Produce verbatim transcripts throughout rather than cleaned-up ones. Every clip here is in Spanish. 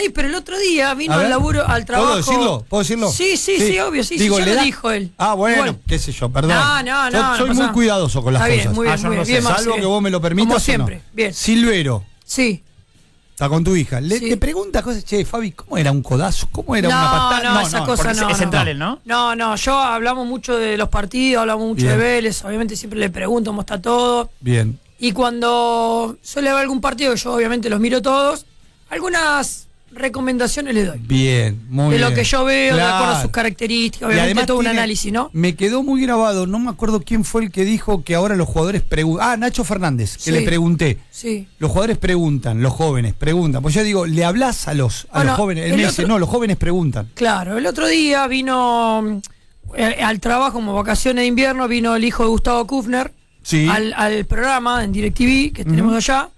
seis, pero el otro día vino A al ver, laburo, al trabajo. ¿Puedo decirlo? ¿Puedo decirlo? Sí, sí, sí, sí obvio, sí, Digo, sí, ya le lo da- dijo él. Ah, bueno, Igual. qué sé yo, perdón. No, no, Yo no, soy no muy pasa. cuidadoso con las Está bien, cosas. muy bien, Ah, yo muy no bien, sé. bien, Maxi, Salvo bien. que vos me lo permitas. Como o siempre, no. bien. Silvero. Sí. Está con tu hija. Le, Sí. le pregunta cosas, che, Fabi, ¿cómo era un codazo? ¿Cómo era No, una patada? no, esa cosa porque es- no, es no. central él, ¿no? No, no, yo hablamos mucho de los partidos, hablamos mucho Bien. de Vélez, obviamente siempre le pregunto cómo está todo. Bien. Y cuando suele haber algún partido, yo obviamente los miro todos, algunas recomendaciones le doy. Bien, muy de bien. lo que yo veo, de acuerdo a Claro. sus características, Y obviamente además todo un tiene- análisis, ¿no? Me quedó muy grabado, no me acuerdo quién fue el que dijo que ahora los jugadores preguntan. Ah, Nacho Fernández, que Sí. le pregunté. Sí. Los jugadores preguntan, los jóvenes preguntan. Pues yo digo, le hablas a los, a Bueno, los jóvenes. Él el me dice, otro- no, los jóvenes preguntan. Claro, el otro día vino eh, al trabajo como vacaciones de invierno, vino el hijo de Gustavo Kufner Sí. al, al programa en DirecTV que tenemos allá,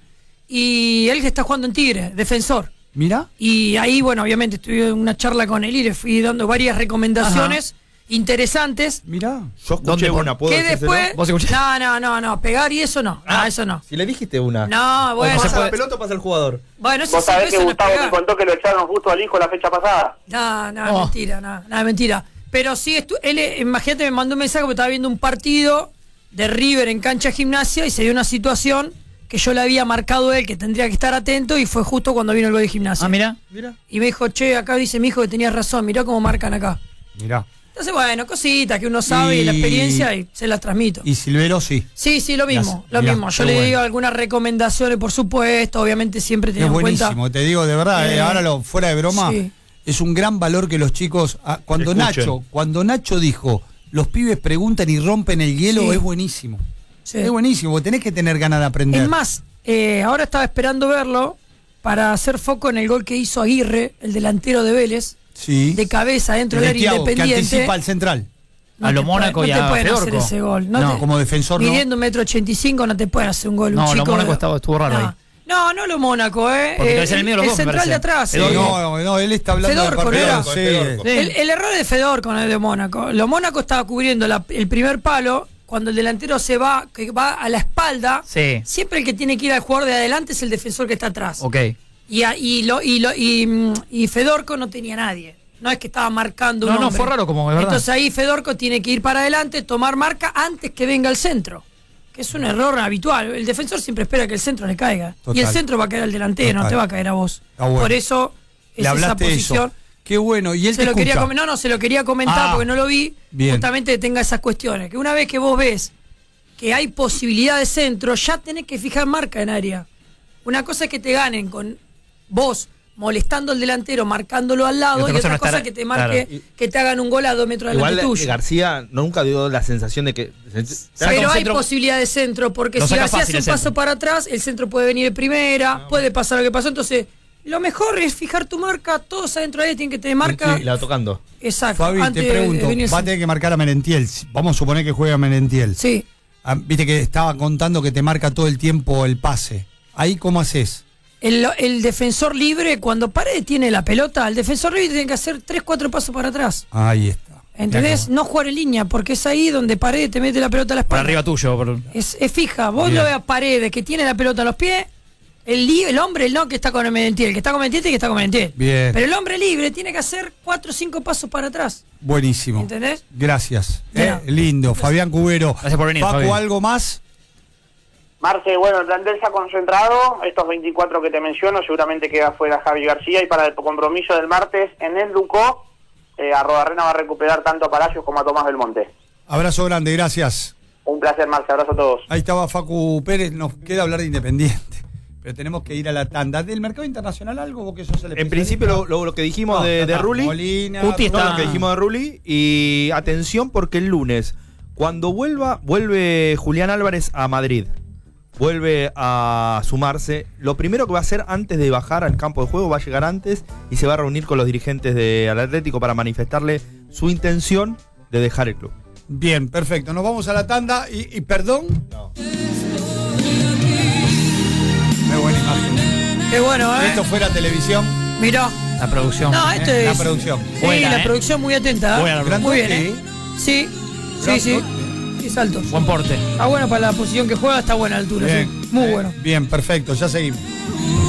y él que está jugando en Tigre, defensor. Mira. Y ahí, bueno, obviamente estuve en una charla con él y le fui dando varias recomendaciones interesantes. Mira. Yo escuché ¿Dónde? una, ¿puedo Que decírselo? después. ¿Vos escuchaste? No, no, no, no, pegar y eso no. No, eso no. Si le dijiste una. No, O bueno. pasa eso la puede- pelota o pasa el jugador. Bueno, eso Vos sí, sabés eso que no es Gustavo pegar. me contó que lo echaron justo al hijo la fecha pasada. No, no, Oh. mentira, no, no, mentira. Pero sí, estu- él, eh, imagínate, me mandó un mensaje porque estaba viendo un partido de River en cancha de Gimnasia y se dio una situación que yo le había marcado a él que tendría que estar atento y fue justo cuando vino el gol de Gimnasia. Ah, mira. Mira. Y me dijo, che, acá dice mi hijo que tenías razón, mirá cómo marcan acá. Mira. Entonces, bueno, cositas que uno sabe y, Y- la experiencia y se las transmito. Y Silvero sí. Sí, sí, lo mismo, Las- lo mirá, mismo. Yo qué le bueno. digo algunas recomendaciones, por supuesto, obviamente siempre Es teniendo en cuenta. buenísimo, te digo de verdad, eh, Eh, ahora lo fuera de broma, sí. es un gran valor que los chicos, ah, cuando Escuchen. Nacho, cuando Nacho dijo, los pibes preguntan y rompen el hielo, Sí. es buenísimo. Sí. Es buenísimo, porque tenés que tener ganas de aprender. Es más, eh, ahora estaba esperando verlo para hacer foco en el gol que hizo Aguirre, el delantero de Vélez, sí. de cabeza dentro El del de área Thiago, que independiente. anticipa al central. No A lo te Mónaco puede- y no te a pueden hacer Fedorco. ese gol. No, No, te- como defensor no. midiendo un metro ochenta y cinco no te pueden hacer un gol. No, un lo chico Mónaco de- estaba- estuvo raro no. ahí. No, no lo Mónaco, ¿eh? Porque Eh, cabeza en el medio los el dos, me central parece. de atrás. Sí, eh. no, no, él está hablando Fedorco, de ¿no partido. era? Sí. Fedorco. Sí. El, el error de Fedorco, no es de Mónaco. Lo Mónaco estaba cubriendo la- el primer palo. Cuando el delantero se va, que va a la espalda, Sí. siempre el que tiene que ir al jugador de adelante es el defensor que está atrás. Ok. Y, a- y, lo, y, lo, y, mm, y Fedorco no tenía nadie. No es que estaba marcando un No, no, hombre. fue raro como, es verdad. Entonces ahí Fedorco tiene que ir para adelante, tomar marca antes que venga el centro. Que es un error habitual. El defensor siempre espera que el centro le caiga. Total. Y el centro va a caer al delantero, no Total. te va a caer a vos. Está bueno. Por eso es Le esa hablaste de posición. eso. Qué bueno, y él Se te lo quería escucha. com- no, no, se lo quería comentar Ah, porque no lo vi. bien. Justamente que tenga esas cuestiones. Que una vez que vos ves que hay posibilidad de centro, ya tenés que fijar marca en área. Una cosa es que te ganen con vos molestando al delantero, marcándolo al lado, Y y otra otra cosa no cosa estar- que te marque, claro. que te hagan un gol a dos metros Igual delante eh, tuyo. García nunca dio la sensación de que. Saca Pero un hay centro- posibilidad de centro, porque Lo si saca García fácil hace un el paso centro. para atrás, el centro puede venir de primera, puede pasar lo que pasó. Entonces, lo mejor es fijar tu marca, todos adentro de ahí tienen que tener marca. Sí, la va tocando. Exacto. Fabi, antes te de- pregunto, de venir el va a centro. tener que marcar a Merentiel. Vamos a suponer que juega a Merentiel. Sí. Ah, viste que estaba contando que te marca todo el tiempo el pase. Ahí, ¿cómo haces? El, el defensor libre, cuando Paredes tiene la pelota, el defensor libre tiene que hacer tres, cuatro pasos para atrás. Ahí está. ¿Entendés? Mirá No jugar en línea, porque es ahí donde Paredes te mete la pelota a la Por espalda. arriba tuyo. por- Es, es fija. Vos Bien. lo veas Paredes, que tiene la pelota a los pies. El, li- el hombre, el no que está con el Merentiel, que está con Merentiel y que está con Merentiel. Bien. Pero el hombre libre tiene que hacer cuatro o cinco pasos para atrás. cómo. Buenísimo. ¿Entendés? Gracias. Mira. Eh, lindo. Fabián Cubero. Gracias por venir, Paco, Fabi. ¿algo más? Marce, bueno, el plantel se ha concentrado, estos veinticuatro que te menciono, seguramente queda fuera Javi García, y para el compromiso del martes en el Ducó, eh, Arrodarrena va a recuperar tanto a Palacios como a Tomás Belmonte. Abrazo grande, gracias. Un placer, Marce, abrazo a todos. Ahí estaba Facu Pérez, nos queda hablar de Independiente. Pero tenemos que ir a la tanda. ¿Del mercado internacional algo? ¿Vos que sos el En especialista? principio, lo, lo- lo que dijimos No, de, ya de está. Rulli. Molina, Cuti No, está- lo que dijimos de Rulli. Y atención, porque el lunes, cuando vuelva, vuelve Julián Álvarez a Madrid. Vuelve a sumarse. Lo primero que va a hacer antes de bajar al campo de juego, va a llegar antes y se va a reunir con los dirigentes del Atlético para manifestarle su intención de dejar el club. Bien, perfecto. Nos vamos a la tanda y, y perdón. No. Muy buena imagen. Qué bueno, Si ¿eh? esto fuera televisión, Mirá. La producción. No, esto eh, es. la producción. Sí, Buena, la ¿eh? producción muy atenta. ¿eh? Buena la Muy bien, producción. ¿eh? Sí, sí, Gran sí. toque. Sí, salto. Buen porte. Está bueno para la posición que juega, está buena la altura. Bien. Sí. Muy Eh, bueno. Bien, perfecto. Ya seguimos.